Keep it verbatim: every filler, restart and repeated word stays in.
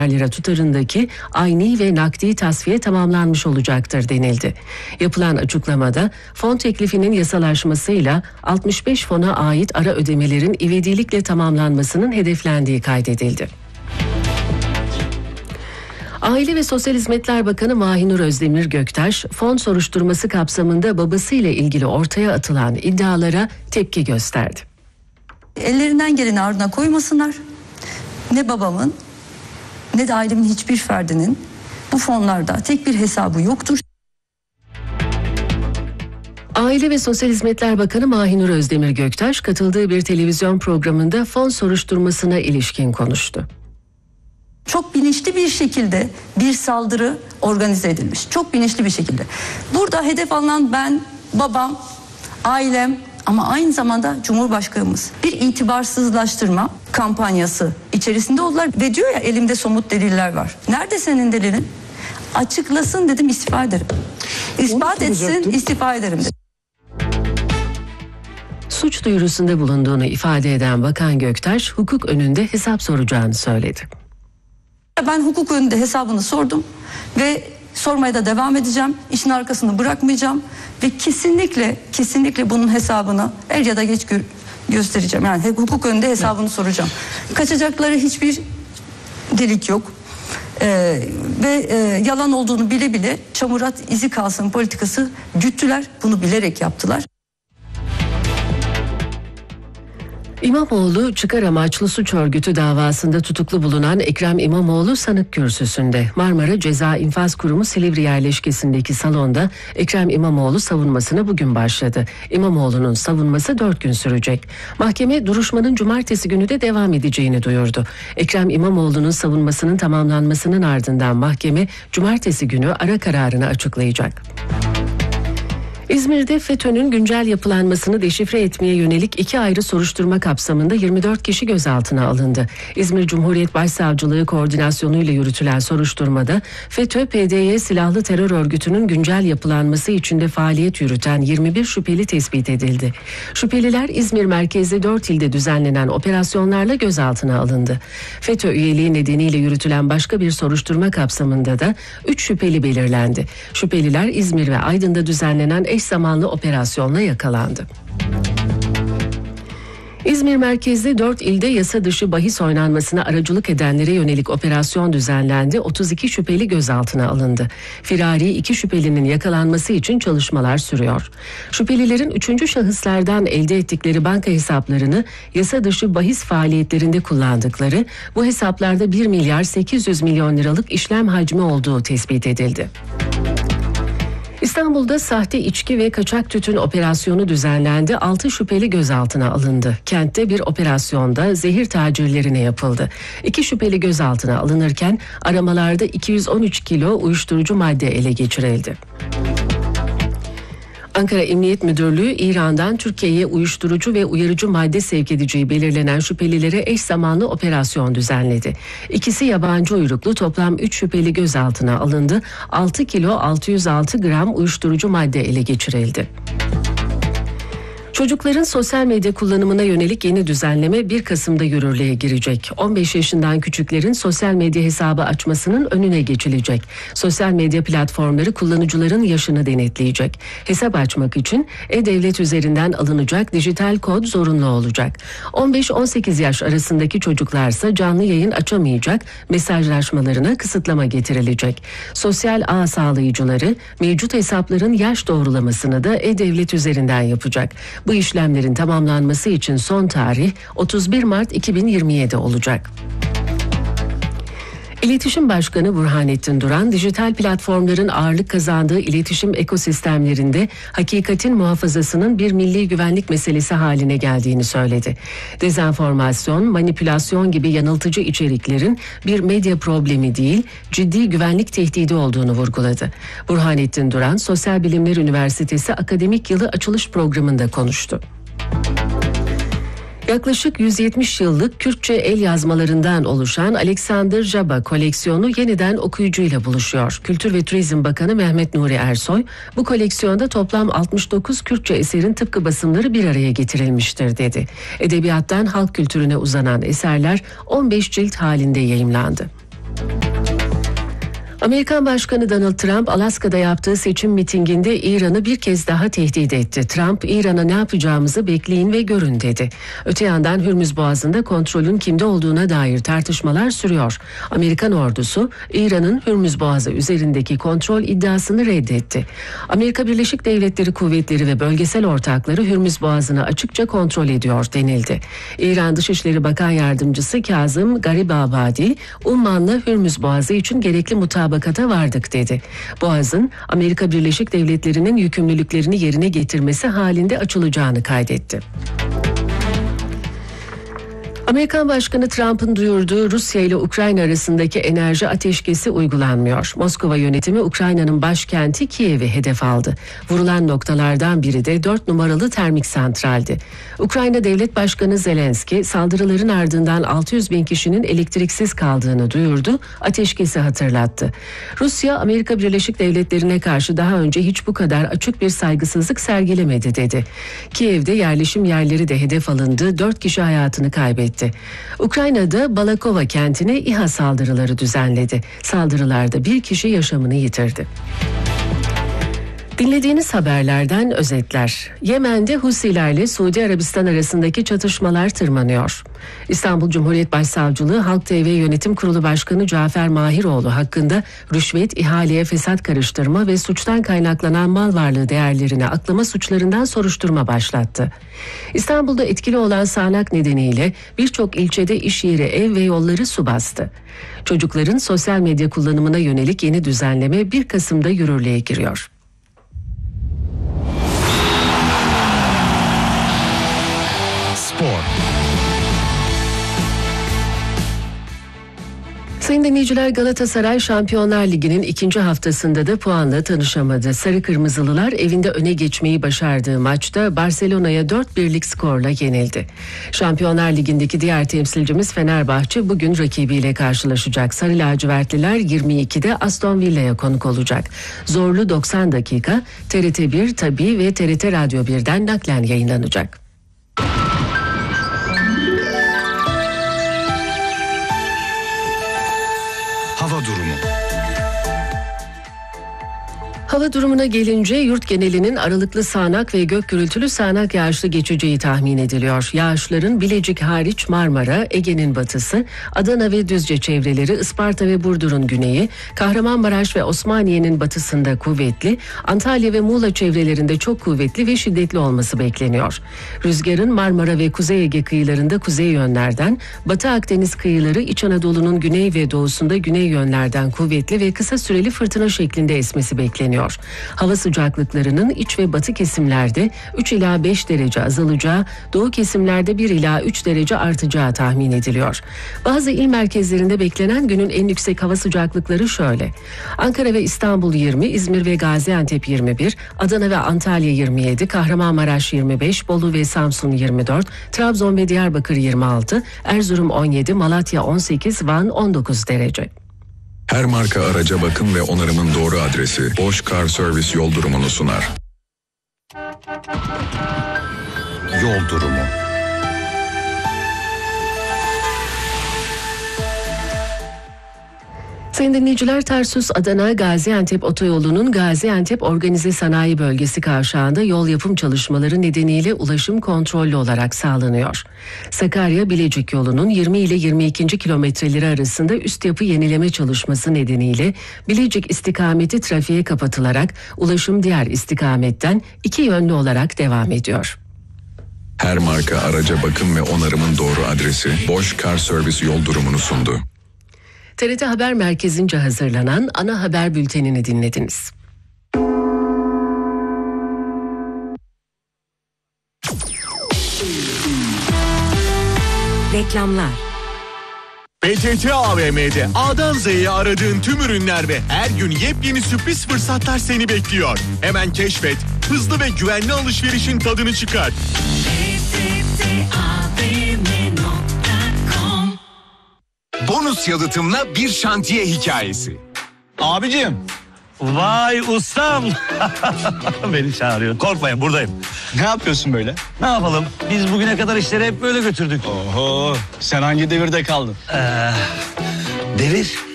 lira tutarındaki ayni ve nakdi tasfiye tamamlanmış olacaktır denildi. Yapılan açıklamada fon teklifinin yasalaşmasıyla altmış beş fona ait ara ödemelerin ivedilikle tamamlanmasının hedeflendiği kaydedildi. Aile ve Sosyal Hizmetler Bakanı Mahinur Özdemir Göktaş, fon soruşturması kapsamında babasıyla ilgili ortaya atılan iddialara tepki gösterdi. Ellerinden geleni ardına koymasınlar. Ne babamın ne de ailemin hiçbir ferdinin bu fonlarda tek bir hesabı yoktur. Aile ve Sosyal Hizmetler Bakanı Mahinur Özdemir Göktaş katıldığı bir televizyon programında fon soruşturmasına ilişkin konuştu. Çok bilinçli bir şekilde bir saldırı organize edilmiş. Çok bilinçli bir şekilde. Burada hedef alınan ben, babam, ailem ama aynı zamanda Cumhurbaşkanımız. Bir itibarsızlaştırma kampanyası içerisinde oldular ve diyor ya elimde somut deliller var. Nerede senin delilin? Açıklasın dedim, istifa ederim. İspat etsin, istifa ederim dedim. Suç duyurusunda bulunduğunu ifade eden Bakan Göktaş, hukuk önünde hesap soracağını söyledi. Ben hukuk önünde hesabını sordum ve sormaya da devam edeceğim. İşin arkasını bırakmayacağım ve kesinlikle kesinlikle bunun hesabını er ya da geç gö- göstereceğim. Yani hukuk önünde hesabını soracağım. Kaçacakları hiçbir delik yok. Ee, ve e, yalan olduğunu bile bile çamurat izi kalsın politikası güttüler. Bunu bilerek yaptılar. İmamoğlu çıkar amaçlı suç örgütü davasında tutuklu bulunan Ekrem İmamoğlu sanık kürsüsünde. Marmara Ceza İnfaz Kurumu Silivri yerleşkesindeki salonda Ekrem İmamoğlu savunmasına bugün başladı. İmamoğlu'nun savunması dört gün sürecek. Mahkeme duruşmanın cumartesi günü de devam edeceğini duyurdu. Ekrem İmamoğlu'nun savunmasının tamamlanmasının ardından mahkeme cumartesi günü ara kararını açıklayacak. İzmir'de FETÖ'nün güncel yapılanmasını deşifre etmeye yönelik iki ayrı soruşturma kapsamında yirmi dört kişi gözaltına alındı. İzmir Cumhuriyet Başsavcılığı koordinasyonuyla yürütülen soruşturmada FETÖ, P D Y silahlı terör örgütünün güncel yapılanması içinde faaliyet yürüten yirmi bir şüpheli tespit edildi. Şüpheliler İzmir merkezli dört ilde düzenlenen operasyonlarla gözaltına alındı. FETÖ üyeliği nedeniyle yürütülen başka bir soruşturma kapsamında da üç şüpheli belirlendi. Şüpheliler İzmir ve Aydın'da düzenlenen eş zamanlı operasyonla yakalandı. İzmir merkezli dört ilde yasa dışı bahis oynanmasına aracılık edenlere yönelik operasyon düzenlendi. otuz iki şüpheli gözaltına alındı. Firari iki şüphelinin yakalanması için çalışmalar sürüyor. Şüphelilerin üçüncü şahıslardan elde ettikleri banka hesaplarını yasa dışı bahis faaliyetlerinde kullandıkları, bu hesaplarda bir milyar sekiz yüz milyon liralık işlem hacmi olduğu tespit edildi. İstanbul'da sahte içki ve kaçak tütün operasyonu düzenlendi. altı şüpheli gözaltına alındı. Kentte bir operasyonda zehir tacirlerine yapıldı. iki şüpheli gözaltına alınırken aramalarda iki yüz on üç kilo uyuşturucu madde ele geçirildi. Ankara Emniyet Müdürlüğü, İran'dan Türkiye'ye uyuşturucu ve uyarıcı madde sevk edeceği belirlenen şüphelilere eş zamanlı operasyon düzenledi. İkisi yabancı uyruklu, toplam üç şüpheli gözaltına alındı. altı kilo altı yüz altı gram uyuşturucu madde ele geçirildi. Çocukların sosyal medya kullanımına yönelik yeni düzenleme bir Kasım'da yürürlüğe girecek. on beş yaşından küçüklerin sosyal medya hesabı açmasının önüne geçilecek. Sosyal medya platformları kullanıcıların yaşını denetleyecek. Hesap açmak için e-devlet üzerinden alınacak dijital kod zorunlu olacak. on beş on sekiz yaş arasındaki çocuklarsa canlı yayın açamayacak, mesajlaşmalarına kısıtlama getirilecek. Sosyal ağ sağlayıcıları mevcut hesapların yaş doğrulamasını da e-devlet üzerinden yapacak. Bu işlemlerin tamamlanması için son tarih otuz bir Mart iki bin yirmi yedi olacak. İletişim Başkanı Burhanettin Duran, dijital platformların ağırlık kazandığı iletişim ekosistemlerinde hakikatin muhafazasının bir milli güvenlik meselesi haline geldiğini söyledi. Dezenformasyon, manipülasyon gibi yanıltıcı içeriklerin bir medya problemi değil, ciddi güvenlik tehdidi olduğunu vurguladı. Burhanettin Duran, Sosyal Bilimler Üniversitesi Akademik Yılı açılış programında konuştu. Yaklaşık yüz yetmiş yıllık Kürtçe el yazmalarından oluşan Alexander Jaba koleksiyonu yeniden okuyucuyla buluşuyor. Kültür ve Turizm Bakanı Mehmet Nuri Ersoy, bu koleksiyonda toplam altmış dokuz Kürtçe eserin tıpkı basımları bir araya getirilmiştir dedi. Edebiyattan halk kültürüne uzanan eserler on beş cilt halinde yayımlandı. Amerikan Başkanı Donald Trump, Alaska'da yaptığı seçim mitinginde İran'ı bir kez daha tehdit etti. Trump, İran'a ne yapacağımızı bekleyin ve görün dedi. Öte yandan Hürmüz Boğazı'nda kontrolün kimde olduğuna dair tartışmalar sürüyor. Amerikan ordusu, İran'ın Hürmüz Boğazı üzerindeki kontrol iddiasını reddetti. Amerika Birleşik Devletleri kuvvetleri ve bölgesel ortakları Hürmüz Boğazı'nı açıkça kontrol ediyor denildi. İran Dışişleri Bakan Yardımcısı Kazım Garibabadi, Umman'la Hürmüz Boğazı için gerekli mutabakata vardık dedi. Boğaz'ın Amerika Birleşik Devletleri'nin yükümlülüklerini yerine getirmesi halinde açılacağını kaydetti. Amerikan Başkanı Trump'ın duyurduğu Rusya ile Ukrayna arasındaki enerji ateşkesi uygulanmıyor. Moskova yönetimi Ukrayna'nın başkenti Kiev'i hedef aldı. Vurulan noktalardan biri de dört numaralı termik santraldi. Ukrayna Devlet Başkanı Zelenski saldırıların ardından altı yüz bin kişinin elektriksiz kaldığını duyurdu, ateşkesi hatırlattı. Rusya, Amerika Birleşik Devletleri'ne karşı daha önce hiç bu kadar açık bir saygısızlık sergilemedi dedi. Kiev'de yerleşim yerleri de hedef alındı, dört kişi hayatını kaybetti. Ukrayna'da Balakova kentine İHA saldırıları düzenledi. Saldırılarda bir kişi yaşamını yitirdi. Dinlediğiniz haberlerden özetler. Yemen'de Husilerle Suudi Arabistan arasındaki çatışmalar tırmanıyor. İstanbul Cumhuriyet Başsavcılığı Halk T V Yönetim Kurulu Başkanı Cafer Mahiroğlu hakkında rüşvet, ihaleye fesat karıştırma ve suçtan kaynaklanan mal varlığı değerlerine aklama suçlarından soruşturma başlattı. İstanbul'da etkili olan sağanak nedeniyle birçok ilçede iş yeri, ev ve yolları su bastı. Çocukların sosyal medya kullanımına yönelik yeni düzenleme bir Kasım'da yürürlüğe giriyor. Sayın dinleyiciler, Galatasaray Şampiyonlar Ligi'nin ikinci haftasında da puanla tanışamadı. Sarı Kırmızılılar evinde öne geçmeyi başardığı maçta Barcelona'ya dört birlik skorla yenildi. Şampiyonlar Ligi'ndeki diğer temsilcimiz Fenerbahçe bugün rakibiyle karşılaşacak. Sarı lacivertliler yirmi ikide Aston Villa'ya konuk olacak. Zorlu doksan dakika T R T bir, Tabii ve T R T Radyo bir'den naklen yayınlanacak. Hava durumu. Hava durumuna gelince yurt genelinin aralıklı sağanak ve gök gürültülü sağanak yağışlı geçeceği tahmin ediliyor. Yağışların Bilecik hariç Marmara, Ege'nin batısı, Adana ve Düzce çevreleri, Isparta ve Burdur'un güneyi, Kahramanmaraş ve Osmaniye'nin batısında kuvvetli, Antalya ve Muğla çevrelerinde çok kuvvetli ve şiddetli olması bekleniyor. Rüzgarın Marmara ve Kuzey Ege kıyılarında kuzey yönlerden, Batı Akdeniz kıyıları, İç Anadolu'nun güney ve doğusunda güney yönlerden kuvvetli ve kısa süreli fırtına şeklinde esmesi bekleniyor. Hava sıcaklıklarının iç ve batı kesimlerde üç ila beş derece azalacağı, doğu kesimlerde bir ila üç derece artacağı tahmin ediliyor. Bazı il merkezlerinde beklenen günün en yüksek hava sıcaklıkları şöyle: Ankara ve İstanbul yirmi, İzmir ve Gaziantep yirmi bir, Adana ve Antalya yirmi yedi, Kahramanmaraş yirmi beş, Bolu ve Samsun yirmi dört, Trabzon ve Diyarbakır yirmi altı, Erzurum on yedi, Malatya on sekiz, Van on dokuz derece. Her marka araca bakım ve onarımın doğru adresi Bosch Car Service yol durumunu sunar. Yol durumu. Sayın dinleyiciler, Tarsus-Adana Gaziantep otoyolunun Gaziantep Organize Sanayi Bölgesi kavşağında yol yapım çalışmaları nedeniyle ulaşım kontrollü olarak sağlanıyor. Sakarya-Bilecik yolunun yirmi ile yirmi ikinci kilometreleri arasında üst yapı yenileme çalışması nedeniyle Bilecik istikameti trafiğe kapatılarak ulaşım diğer istikametten iki yönlü olarak devam ediyor. Her marka araca bakım ve onarımın doğru adresi Bosch Car Service yol durumunu sundu. T R T Haber Merkezi'nce hazırlanan ana haber bültenini dinlediniz. Reklamlar. B T T A V M'de A'dan Z'ye aradığın tüm ürünler ve her gün yepyeni sürpriz fırsatlar seni bekliyor. Hemen keşfet, hızlı ve güvenli alışverişin tadını çıkar. B T T A V M nokta com Bonus yalıtımla bir şantiye hikayesi. Abicim. Vay ustam. Beni çağırıyor. Korkmayın, buradayım. Ne yapıyorsun böyle? Ne yapalım? Biz bugüne kadar işleri hep böyle götürdük. Oho, sen hangi devirde kaldın? Ee, devir